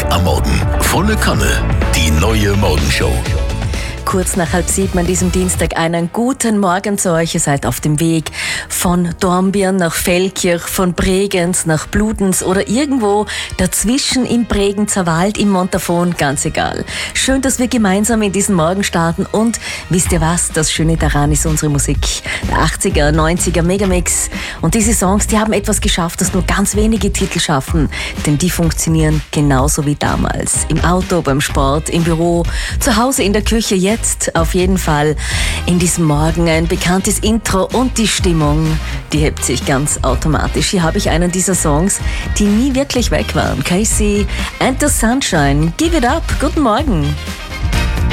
am Morgen. Volle Kanne. Die neue Morgenshow. Kurz nach 6:30 an diesem Dienstag einen guten Morgen zu euch. Ihr seid auf dem Weg von Dornbirn nach Feldkirch, von Bregenz nach Bludenz oder irgendwo dazwischen im Bregenzer Wald, im Montafon, ganz egal. Schön, dass wir gemeinsam in diesen Morgen starten und wisst ihr was, das Schöne daran ist unsere Musik. Der 80er, 90er Megamix und diese Songs, die haben etwas geschafft, das nur ganz wenige Titel schaffen, denn die funktionieren genauso wie damals. Im Auto, beim Sport, im Büro, zu Hause, in der Küche, jetzt auf jeden Fall in diesem Morgen ein bekanntes Intro und die Stimmung, die hebt sich ganz automatisch. Hier habe ich einen dieser Songs, die nie wirklich weg waren. Casey and the Sunshine, Give It Up, guten Morgen.